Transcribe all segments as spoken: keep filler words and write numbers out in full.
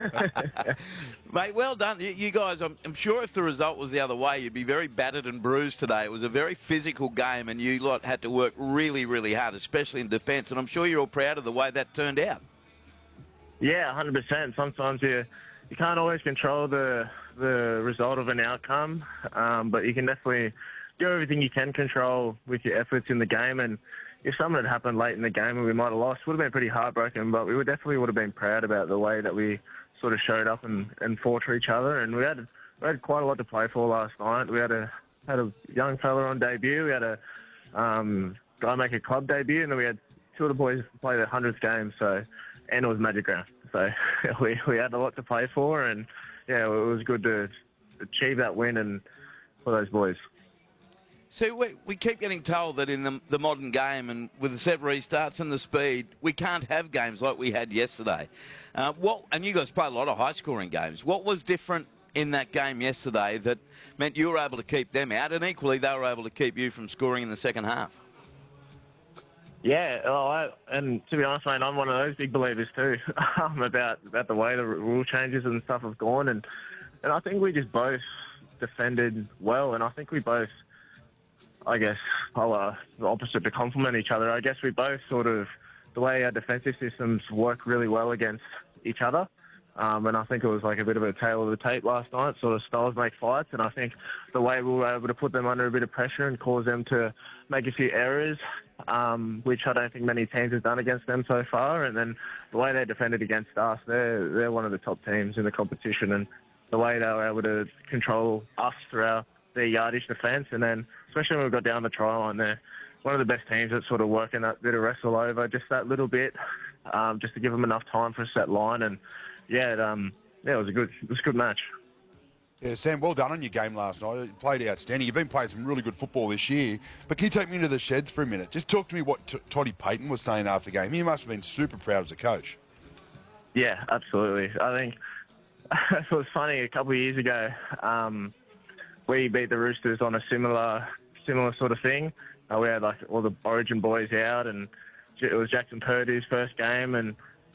Mate, well done. You, you guys, I'm, I'm sure if the result was the other way, you'd be very battered and bruised today. It was a very physical game, and you lot had to work really, really hard, especially in defence. And I'm sure you're all proud of the way that turned out. Yeah, one hundred percent. Sometimes you you can't always control the the result of an outcome, um, but you can definitely do everything you can control with your efforts in the game. And if something had happened late in the game and we might have lost, would have been pretty heartbroken, but we would definitely would have been proud about the way that we sort of showed up and, and fought for each other. And we had we had quite a lot to play for last night. We had a had a young fella on debut. We had a um, guy make a club debut, and then we had two of the boys play their hundredth game. So, and it was Magic Round. So we we had a lot to play for, and yeah, it was good to achieve that win and for those boys. So we, we keep getting told that in the, the modern game and with the set restarts and the speed, we can't have games like we had yesterday. Uh, what and you guys played a lot of high-scoring games. What was different in that game yesterday that meant you were able to keep them out, and equally they were able to keep you from scoring in the second half? Yeah, well, I, and to be honest, mate, I'm one of those big believers too um, about about the way the rule changes and stuff have gone, and and I think we just both defended well, and I think we both, I guess, are the opposite to complement each other. I guess we both sort of, the way our defensive systems work really well against each other. Um, and I think it was like a bit of a tail of the tape last night, sort of styles make fights. And I think the way we were able to put them under a bit of pressure and cause them to make a few errors, um, which I don't think many teams have done against them so far. And then the way they defended against us, they're, they're one of the top teams in the competition. And the way they were able to control us through our, their yardage defence, and then especially when we got down the try line, they're one of the best teams at sort of working that bit of wrestle over, just that little bit, um, just to give them enough time for a set line. And yeah, it, um, yeah, it was a good, it was a good match. Yeah, Sam, well done on your game last night. You played outstanding. You've been playing some really good football this year. But can you take me into the sheds for a minute? Just talk to me what T- Toddy Payton was saying after the game. He must have been super proud as a coach. Yeah, absolutely. I think it was funny, a couple of years ago, um, we beat the Roosters on a similar similar sort of thing. Uh, we had like all the Origin boys out, and it was Jackson Purdue's first game, and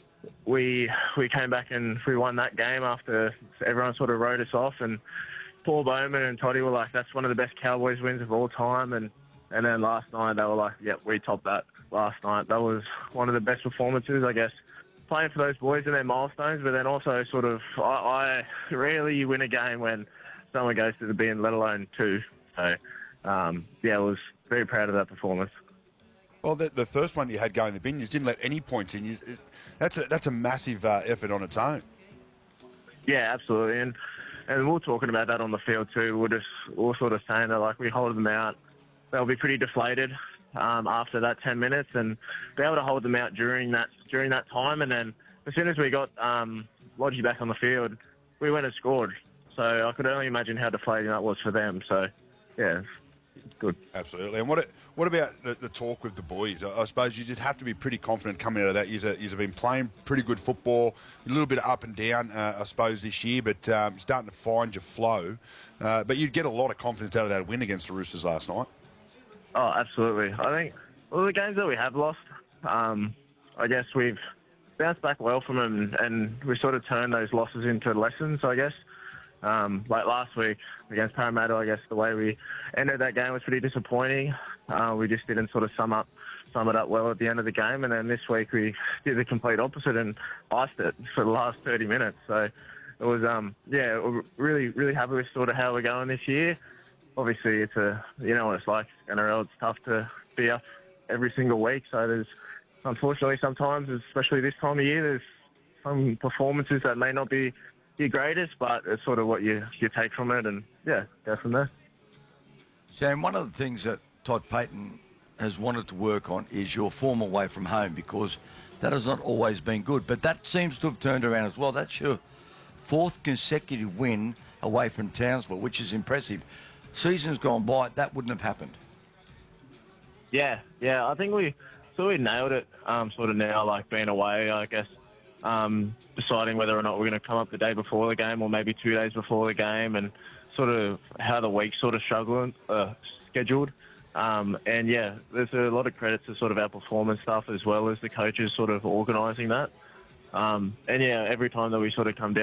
we we came back and we won that game after everyone sort of wrote us off. And Paul Bowman and Toddy were like, that's one of the best Cowboys wins of all time. And, and then last night they were like, yep, we topped that last night. That was one of the best performances, I guess, playing for those boys and their milestones, but then also sort of, I, I rarely you win a game when someone goes to the bin, let alone two. So, um, yeah, I was very proud of that performance. Well, the, the first one you had going in the bin, you didn't let any points in. You, it, that's, a, that's a massive uh, effort on its own. Yeah, absolutely. And and we we're talking about that on the field too. We're just we we're sort of saying that, like, we hold them out, they'll be pretty deflated um, after that ten minutes, and be able to hold them out during that during that time. And then as soon as we got um, Lodgy back on the field, we went and scored. So I could only imagine how deflating that was for them. So, yeah, it's good. Absolutely. And what what about the, the talk with the boys? I, I suppose you just have to be pretty confident coming out of that. You've you've been playing pretty good football, a little bit up and down, uh, I suppose, this year, but um, starting to find your flow. Uh, but you'd get a lot of confidence out of that win against the Roosters last night. Oh, absolutely. I think all the games that we have lost, um, I guess we've bounced back well from them, and we sort of turned those losses into lessons, I guess. Um, like last week against Parramatta, I guess the way we ended that game was pretty disappointing. Uh, we just didn't sort of sum up, sum it up well at the end of the game. And then this week we did the complete opposite and iced it for the last thirty minutes. So it was, um, yeah, we're really, really happy with sort of how we're going this year. Obviously, it's a, you know what it's like, N R L, it's tough to be up every single week. So there's, unfortunately, sometimes, especially this time of year, there's some performances that may not be your greatest, but it's sort of what you you take from it, and yeah, go from there. Sam, one of the things that Todd Payton has wanted to work on is your form away from home, because that has not always been good, but that seems to have turned around as well. That's your fourth consecutive win away from Townsville, which is impressive. Seasons gone by, that wouldn't have happened. Yeah, yeah, I think we so we nailed it. Um, sort of now, like being away, I guess. Um, deciding whether or not we're going to come up the day before the game or maybe two days before the game, and sort of how the week's sort of struggling, uh, scheduled. Um, and yeah, there's a lot of credit to sort of our performance stuff as well as the coaches sort of organising that. Um, and yeah, every time that we sort of come down